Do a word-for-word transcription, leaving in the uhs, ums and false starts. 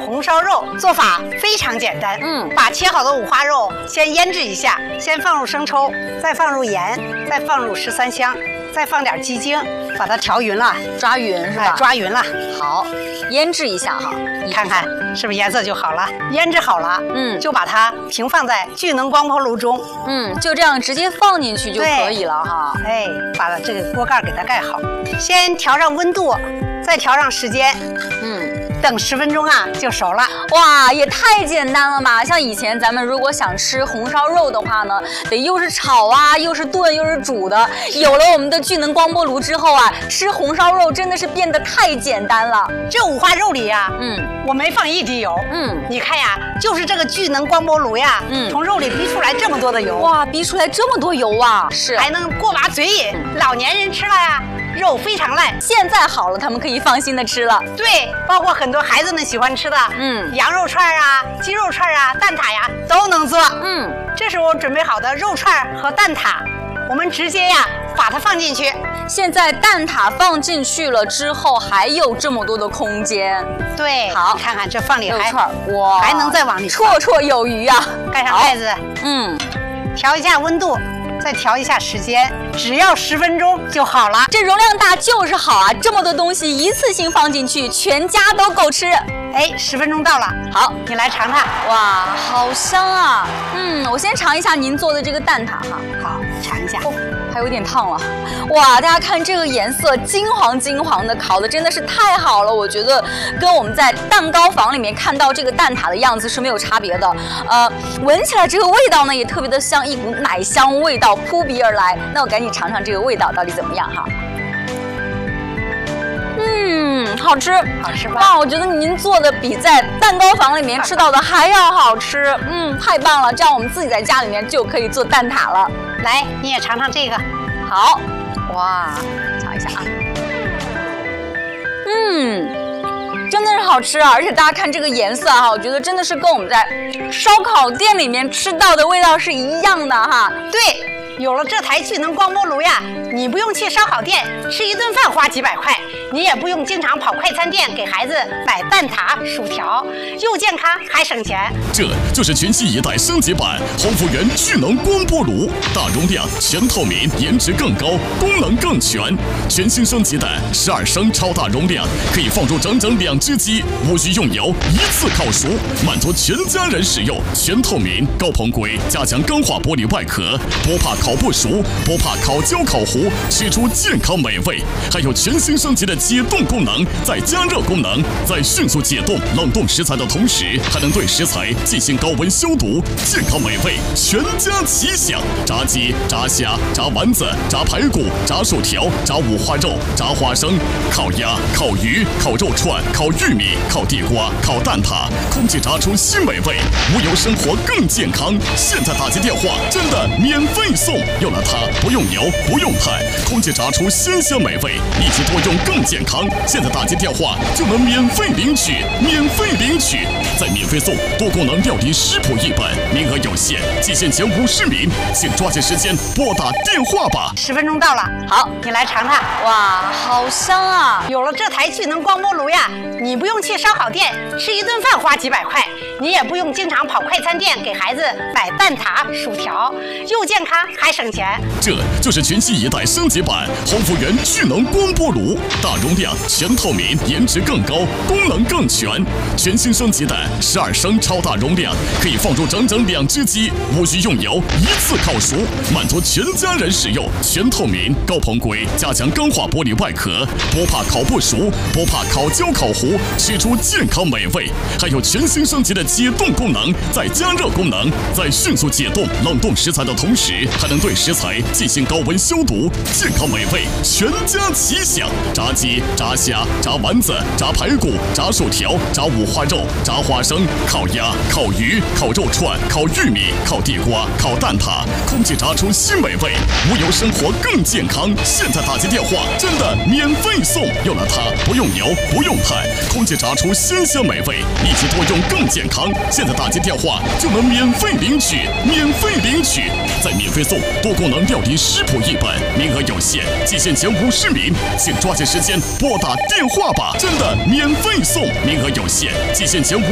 红烧肉做法非常简单， 嗯， 把切好的五花肉先腌制一下，先放入生抽，再放入盐，再放入十三香，再放点鸡精，把它调匀了， 抓匀是吧？ 哎，抓匀了。 好，腌制一下哈， 看看是不是颜色就好了？腌制好了， 嗯， 就把它平放在聚能光波炉中， 嗯，就这样直接放进去就可以了哈。 哎，把这个锅盖给它盖好，先调上温度，再调上时间， 嗯。 等十分钟啊就熟了。 哇，也太简单了吧！像以前咱们如果想吃红烧肉的话呢，得又是炒啊，又是炖，又是煮的。有了我们的聚能光波炉之后啊，吃红烧肉真的是变得太简单了。 这五花肉里呀、啊， 嗯， 我没放一滴油。嗯，你看呀，就是这个聚能光波炉呀，嗯，从肉里逼出来这么多的油。 哇，逼出来这么多油啊！是， 还能过把嘴瘾。嗯、老年人吃了呀。肉非常烂， 现在好了，他们可以放心的吃了。 对，包括很多孩子们喜欢吃的，嗯，羊肉串啊、鸡肉串啊、蛋挞呀都能做。嗯，这是我准备好的肉串和蛋挞，我们直接呀把它放进去。 现在蛋挞放进去了之后，还有这么多的空间。 对， 好， 看看这放里还串，哇， 还能再往里绰绰有余啊！ 盖上盖子， 嗯， 调一下温度。再调一下时间，只要十分钟就好了。 这容量大就是好啊！这么多东西一次性放进去，全家都够吃。 哎，十分钟到了，好，你来尝尝。 哇，好香啊！嗯，我先尝一下您做的这个蛋挞哈。 好，尝一下。 哦，还有点烫了。哇，大家看这个颜色，金黄金黄的，烤的真的是太好了。我觉得跟我们在蛋糕房里面看到这个蛋挞的样子是没有差别的。呃，闻起来这个味道呢也特别的香，一股奶香味道扑鼻而来。那我赶紧尝尝这个味道到底怎么样哈。嗯，好吃， 好吃吧？ 哇，我觉得您做的比在蛋糕房里面吃到的还要好吃。嗯，太棒了，这样我们自己在家里面就可以做蛋挞了。 来，你也尝尝这个。 好，哇，尝一下啊。嗯，真的是好吃啊！而且大家看这个颜色哈，我觉得真的是跟我们在烧烤店里面吃到的味道是一样的哈。 对。有了这台聚能光波炉呀，你不用去烧烤店吃一顿饭花几百块，你也不用经常跑快餐店给孩子买蛋挞、薯条，又健康还省钱。 这就是全新一代升级版红福源聚能光波炉，大容量、全透明，颜值更高，功能更全。全新升级的十二升超大容量，可以放入整整两只鸡，无需用油，一次烤熟，满足全家人使用。全透明、高硼硅加强钢化玻璃外壳，不怕烤不熟，不怕烤焦烤糊，吃出健康美味。还有全新升级的解冻功能，再加热功能，在迅速解冻冷冻食材的同时，还能对食材进行高温消毒，健康美味全家齐享。炸鸡、炸虾、炸丸子、炸排骨、炸薯条、炸五花肉、炸花生、烤鸭、烤鱼、烤肉串、烤玉米、烤地瓜、烤蛋挞，空气炸出新美味，无油生活更健康。现在打接电话真的免费送。有了它，不用油，不用碳，空气炸出鲜香美味，一起多用更健康。现在打接电话就能免费领取，免费领取，再免费送多功能料理食谱一本，名额有限，仅限前五十名，请抓紧时间拨打电话吧。 十分钟到了，好，你来尝尝。 哇，好香啊！ 有了这台聚能光波炉呀，你不用去烧烤店吃一顿饭花几百块，你也不用经常跑快餐店给孩子买蛋挞、薯条，又健康还省钱。 这就是全新一代升级版红福源聚能光波炉，大容量、全透明，颜值更高，功能更全。全新升级的十二升超大容量，可以放入整整两只鸡，无需用油，一次烤熟，满足全家人使用。全透明、高硼硅加强钢化玻璃外壳，不怕烤不熟，不怕烤焦烤糊，吃出健康美味。还有全新升级的解冻功能，再加热功能，在迅速解冻冷冻食材的同时，还能对食材进行高温消毒，健康美味全家齐享。炸鸡、炸虾、炸丸子、炸排骨、炸薯条、炸五花肉、炸花生、烤鸭、烤鱼、烤肉串、烤玉米、烤地瓜、烤蛋挞，空气炸出新美味，无油生活更健康。现在打接电话真的免费送，有了它，不用油，不用碳，空气炸出鲜香美味，一起多用更健康。现在打接电话就能免费领取，免费领取，再免费送多功能料理食谱一本，名额有限，仅限前五十名，请抓紧时间拨打电话吧，真的免费送，名额有限，仅限前五。